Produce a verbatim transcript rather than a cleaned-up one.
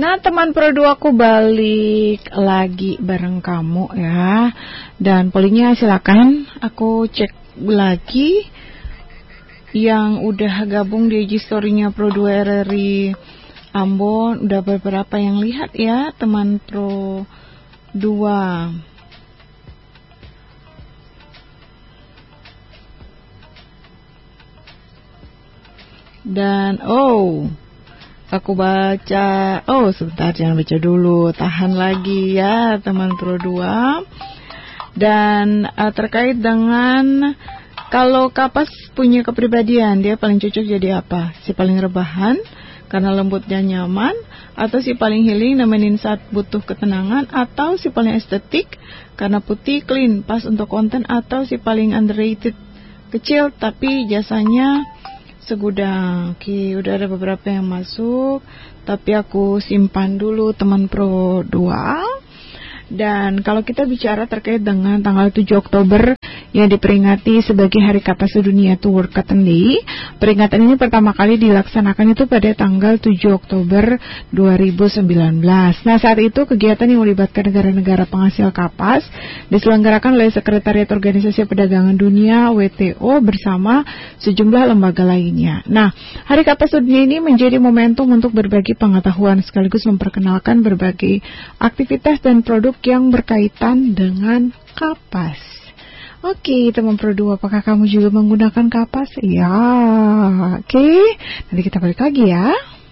Nah, teman Pro dua, aku balik lagi bareng kamu ya. Dan pollingnya silakan aku cek lagi yang udah gabung di I G story-nya Pro dua R R I Ambon. Udah beberapa yang lihat ya, teman Pro dua. Dan oh, aku baca. Oh, sebentar, jangan baca dulu. Tahan lagi ya, teman Pro dua. Dan uh, terkait dengan kalau kapas punya kepribadian, dia paling cocok jadi apa? Si paling rebahan karena lembutnya nyaman, atau si paling healing nemenin saat butuh ketenangan, atau si paling estetik karena putih clean pas untuk konten, atau si paling underrated kecil tapi jasanya segudang. Oke, udah ada beberapa yang masuk, tapi aku simpan dulu teman Pro dua. Dan kalau kita bicara terkait dengan tanggal tujuh Oktober yang diperingati sebagai Hari Kapas Sedunia atau World Cotton Day, peringatan ini pertama kali dilaksanakan itu pada tanggal tujuh Oktober dua ribu sembilan belas. Nah, saat itu kegiatan yang melibatkan negara-negara penghasil kapas diselenggarakan oleh Sekretariat Organisasi Perdagangan Dunia W T O bersama sejumlah lembaga lainnya. Nah, Hari Kapas Sedunia ini menjadi momentum untuk berbagi pengetahuan sekaligus memperkenalkan berbagai aktivitas dan produk yang berkaitan dengan kapas. Oke, teman Pro dua, apakah kamu juga menggunakan kapas? Ya, oke. Nanti kita balik lagi ya.